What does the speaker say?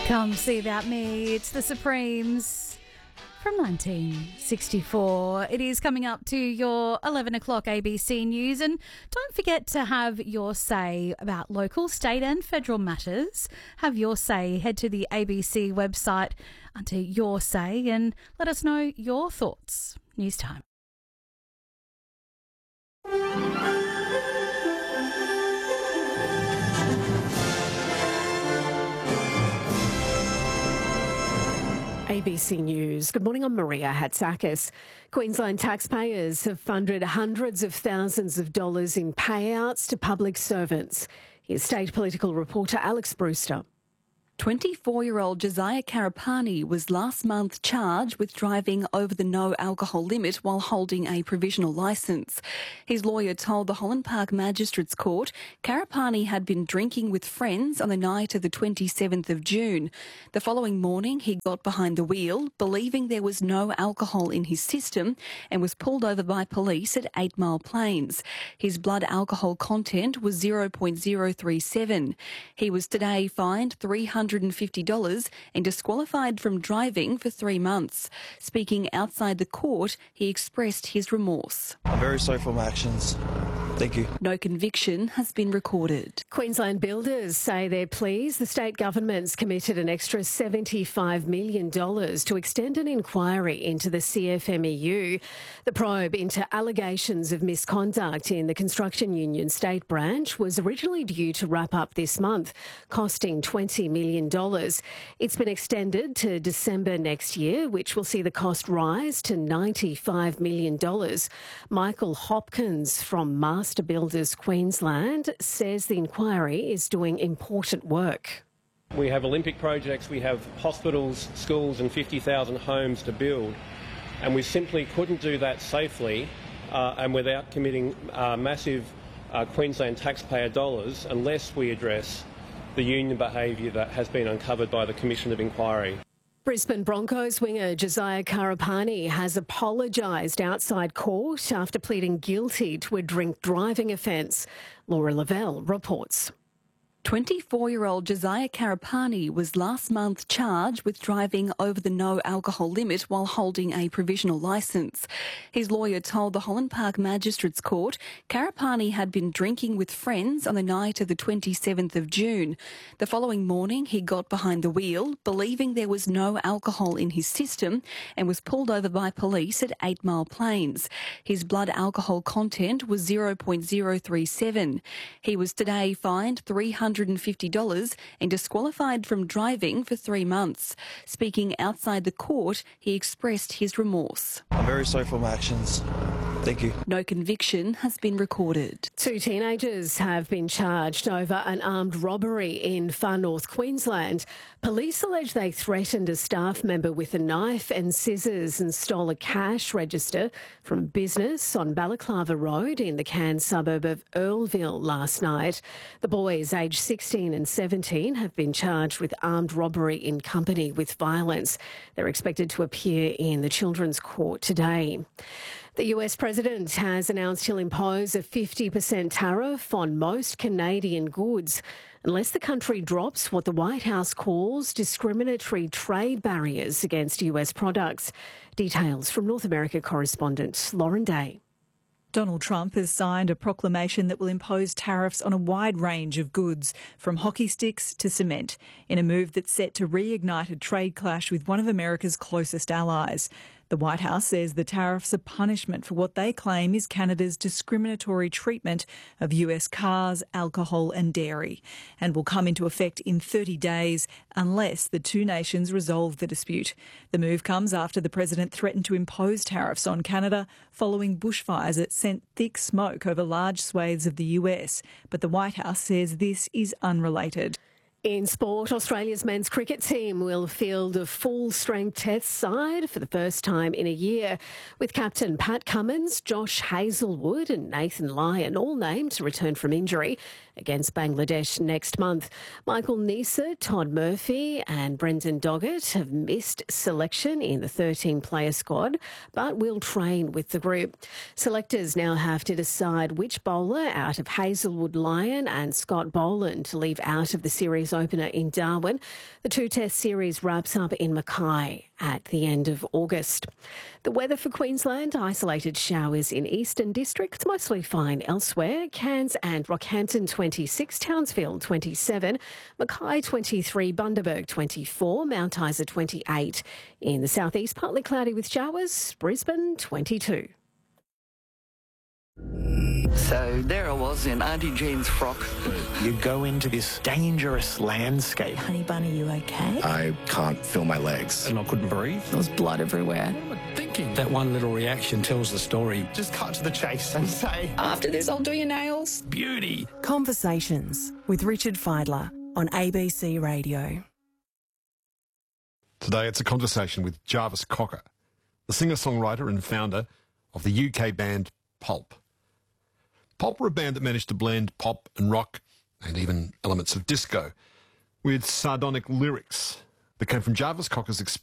Come See About Me, it's the Supremes from 1964. It is coming up to your 11 o'clock ABC News, and don't forget to have your say about local, state and federal matters. Have your say. Head to the ABC website under Your Say and let us know your thoughts. News time. ABC News. Good morning, I'm Maria Hatzakis. Queensland taxpayers have funded hundreds of thousands of dollars in payouts to public servants. Here's state political reporter Alex Brewster. 24-year-old Josiah Karapani was last month charged with driving over the no alcohol limit while holding a provisional licence. His lawyer told the Holland Park Magistrates Court Karapani had been drinking with friends on the night of the 27th of June. The following morning, he got behind the wheel, believing there was no alcohol in his system, and was pulled over by police at 8 Mile Plains. His blood alcohol content was 0.037. He was today fined $350 and disqualified from driving for 3 months. Speaking outside the court, he expressed his remorse. I'm very sorry for my actions. Thank you. No conviction has been recorded. Queensland builders say they're pleased the state government's committed an extra $75 million to extend an inquiry into the CFMEU. The probe into allegations of misconduct in the construction union state branch was originally due to wrap up this month, costing $20 million. It's been extended to December next year, which will see the cost rise to $95 million. Michael Hopkins from Master Builders Queensland says the inquiry is doing important work. We have Olympic projects, we have hospitals, schools and 50,000 homes to build, and we simply couldn't do that safely and without committing massive Queensland taxpayer dollars unless we address the union behaviour that has been uncovered by the Commission of Inquiry. Brisbane Broncos winger Josiah Karapani has apologised outside court after pleading guilty to a drink driving offence. Laura Lavelle reports. 24-year-old Josiah Karapani was last month charged with driving over the no alcohol limit while holding a provisional licence. His lawyer told the Holland Park Magistrates Court Karapani had been drinking with friends on the night of the 27th of June. The following morning, he got behind the wheel, believing there was no alcohol in his system, and was pulled over by police at 8 Mile Plains. His blood alcohol content was 0.037. He was today fined $350 and disqualified from driving for 3 months. Speaking outside the court, he expressed his remorse. I'm very sorry for my actions. Thank you. No conviction has been recorded. 2 teenagers have been charged over an armed robbery in far north Queensland. Police allege they threatened a staff member with a knife and scissors and stole a cash register from a business on Balaclava Road in the Cairns suburb of Earlville last night. The boys, aged 16 and 17, have been charged with armed robbery in company with violence. They're expected to appear in the Children's Court today. The US President has announced he'll impose a 50% tariff on most Canadian goods unless the country drops what the White House calls discriminatory trade barriers against US products. Details from North America correspondent Lauren Day. Donald Trump has signed a proclamation that will impose tariffs on a wide range of goods, from hockey sticks to cement, in a move that's set to reignite a trade clash with one of America's closest allies. The White House says the tariffs are punishment for what they claim is Canada's discriminatory treatment of US cars, alcohol and dairy, and will come into effect in 30 days unless the two nations resolve the dispute. The move comes after the president threatened to impose tariffs on Canada following bushfires that sent thick smoke over large swathes of the US, but the White House says this is unrelated. In sport, Australia's men's cricket team will field a full-strength Test side for the first time in a year, with captain Pat Cummins, Josh Hazlewood and Nathan Lyon all named to return from injury against Bangladesh next month. Michael Neser, Todd Murphy and Brendan Doggett have missed selection in the 13-player squad, but will train with the group. Selectors now have to decide which bowler out of Hazlewood, Lyon and Scott Boland to leave out of the series Series opener in Darwin. The two-test series wraps up in Mackay at the end of August. The weather for Queensland, isolated showers in eastern districts, mostly fine elsewhere. Cairns and Rockhampton 26, Townsville 27, Mackay 23, Bundaberg 24, Mount Isa 28. In the southeast, partly cloudy with showers, Brisbane 22. So there I was in Auntie Jean's frock. You go into this dangerous landscape. Honey Bunny, you okay? I can't feel my legs. And I couldn't breathe. There was blood everywhere. What am I thinking? That one little reaction tells the story. Just cut to the chase and say, After this, I'll do your nails. Beauty. Conversations with Richard Feidler on ABC Radio. Today it's a conversation with Jarvis Cocker, the singer-songwriter and founder of the UK band Pulp. Pulp were a band that managed to blend pop and rock and even elements of disco with sardonic lyrics that came from Jarvis Cocker's experience